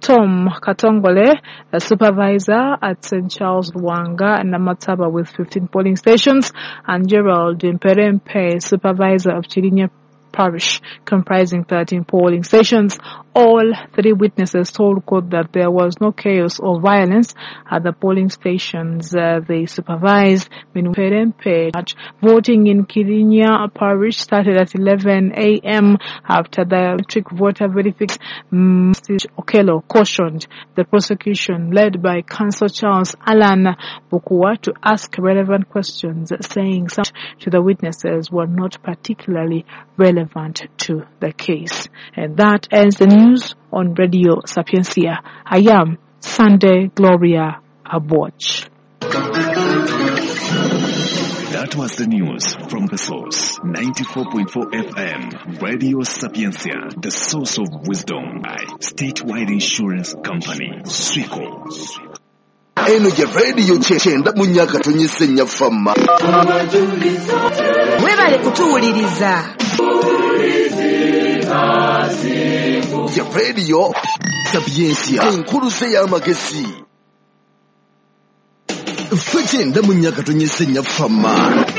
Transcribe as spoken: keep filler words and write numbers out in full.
Tom Katongole, a supervisor at Saint Charles Luanga and Namataba with fifteen polling stations, and Gerald Mperempe, supervisor of Chirinya Parish, comprising thirteen polling stations. All three witnesses told court that there was no chaos or violence at the polling stations uh, they supervised. Voting in Kirinya Parish started at eleven a m after the electric voter verification. Mister Okello cautioned the prosecution, led by Counsel Charles Alan Bukua, to ask relevant questions, saying some to the witnesses were not particularly relevant to the case. And that ends the news on Radio Sapiencia. I am Sunday Gloria Aboch. That was the news from the source. ninety-four point four F M, Radio Sapiencia, the source of wisdom, by Statewide Insurance Company, Swico. Eno je radio chenda munyaka tunyisenya fama. Webale kutuwuliriza. Je radio Sapiencia, enkulu se y'amagezi. Fwe chenda munyaka tunyisenya fama.